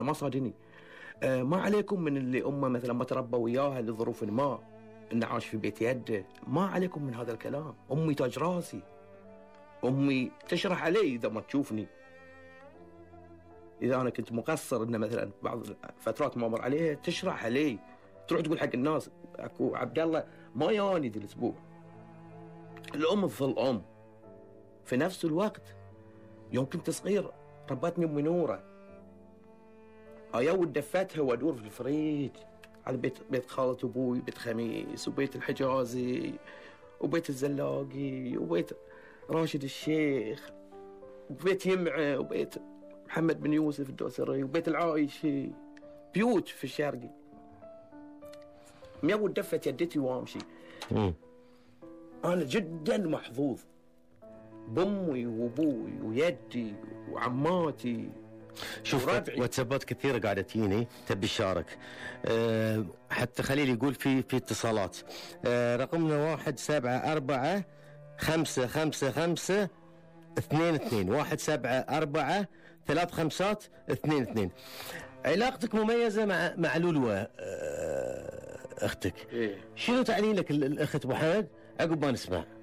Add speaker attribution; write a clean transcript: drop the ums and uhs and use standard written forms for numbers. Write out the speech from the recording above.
Speaker 1: ما صادني. ما عليكم من اللي أمه مثلا ما تربى وياها لظروف ما، إنه عاش في بيت يده، ما عليكم من هذا الكلام. أمي تاج راسي، أمي تشرح علي إذا ما تشوفني، إذا أنا كنت مقصر إنه مثلا بعض فترات ما أمر عليها تشرح علي، تروح تقول حق الناس أكو عبد الله ما ياني ذي الأسبوع. الأم تظل أم. في نفس الوقت يوم كنت صغير ربتني أمي نورة، أيود دفتها وأدور في الفريج على بيت خالة أبوي، بيت خميس، وبيت الحجازي، وبيت الزلاقي، وبيت راشد الشيخ، وبيت يمعة، وبيت محمد بن يوسف الدوسري، وبيت العايشي، بيوت في الشارقي. ميود دفت يدتي وامشي. أنا جدا محظوظ بأمي وأبوي ويدي وعماتي.
Speaker 2: شوف واتسابات كثيرة قاعدة تجيني تبي تشارك. حتى خليل يقول في اتصالات. رقمنا 174-555-22 174-355-22. علاقتك مميزة مع لولوة أختك. شنو تعني لك الأخت أبو حمد؟ عقب ما نسمع.